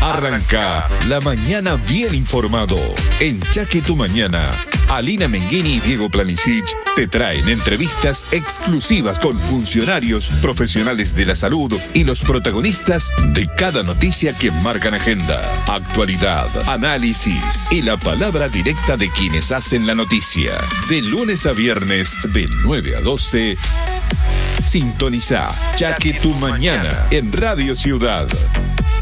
Arranca la mañana bien informado. En Chaque Tu Mañana, Alina Menghini y Diego Planisic te traen entrevistas exclusivas con funcionarios, profesionales de la salud y los protagonistas de cada noticia que marcan agenda, actualidad, análisis y la palabra directa de quienes hacen la noticia. De lunes a viernes, de 9 a 12, sintoniza Chaque Tu Mañana en Radio Ciudad.